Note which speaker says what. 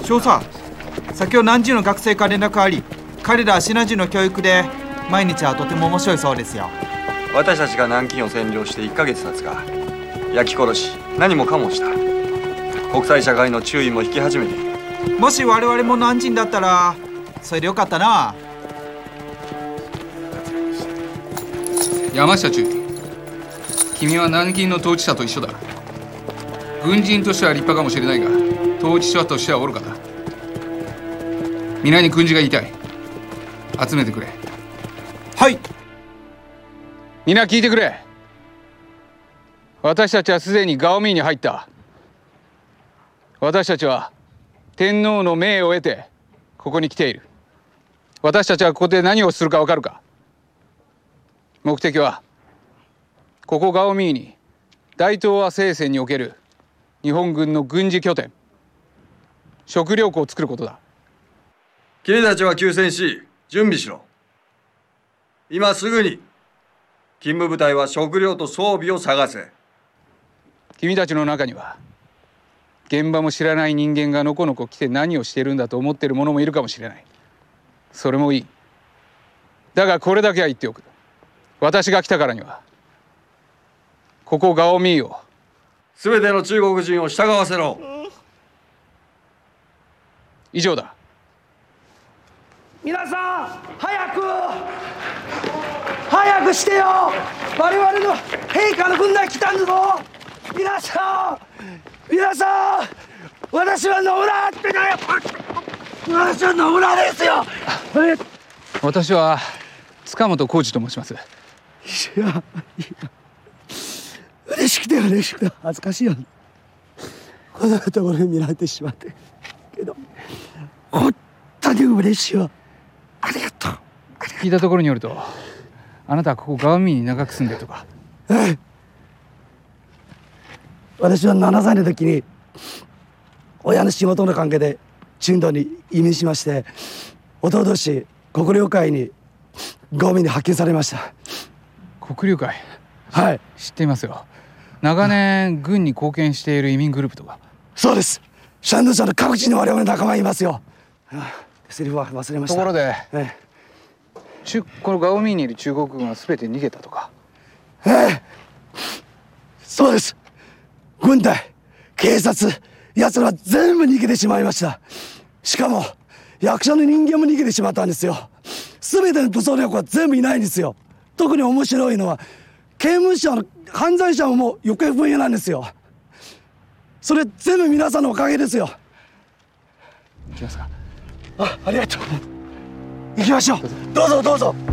Speaker 1: 少佐、先ほど何時の学生から連絡あり、彼らはシナ人の教育で毎日はとても面白いそうですよ。
Speaker 2: 私たちが南京を占領して1ヶ月経つが、焼き殺し何もかもした。国際社会の注意も引き始めている。
Speaker 1: もし我々も南人だったらそれでよかったな。
Speaker 3: 山下中尉、君は南京の統治者と一緒だ。軍人としては立派かもしれないが、統治者としては愚かだ。皆に訓示が言いたい。集めてくれ。
Speaker 1: はい。
Speaker 3: 皆聞いてくれ。私たちはすでにガオミーに入った。私たちは天皇の命を得てここに来ている。私たちはここで何をするか分かるか。目的はここガオミーに大東亜聖戦における日本軍の軍事拠点、食糧庫を作ることだ。
Speaker 2: 君たちは休戦し準備しろ。今すぐに勤務部隊は食料と装備を探せ。
Speaker 3: 君たちの中には現場も知らない人間がのこのこ来て何をしているんだと思っている者もいるかもしれない。それもいい。だがこれだけは言っておく。私が来たからにはここガオミーを
Speaker 2: 全ての中国人を従わせろ。
Speaker 3: 以上だ。
Speaker 4: 皆さん早くしてよ。我々の陛下の軍隊来たんだぞ。皆さん私は野村ってだよ。私は野村ですよ。
Speaker 3: 私は塚本浩二と申します。
Speaker 4: いや嬉しくて恥ずかしいよ。こんなところに見られてしまってけど本当に嬉しいわ。ありがとう。
Speaker 3: 聞いたところによると、あなたはここガオミーに長く住んでるとか。
Speaker 4: 私は7歳の時に親の仕事の関係で中東に移民しまして、一昨年国領会にガオミーに派遣されました。
Speaker 3: 国領会？
Speaker 4: はい、
Speaker 3: 知っていますよ。長年軍に貢献している移民グループとか。
Speaker 4: そうです。シャンドゥ社の各地に我々の仲間がいますよ。セリフは忘れました。
Speaker 3: ところで、このガオミーにいる中国軍は全て逃げたとか。
Speaker 4: そうです。軍隊、警察、奴らは全部逃げてしまいました。しかも役所の人間も逃げてしまったんですよ。全ての武装力は全部いないんですよ。特に面白いのは刑務所の犯罪者も行方不明なんですよ。それ全部皆さんのおかげですよ。
Speaker 3: 行きますか。
Speaker 4: ありがとう。行きましょう。どうぞ。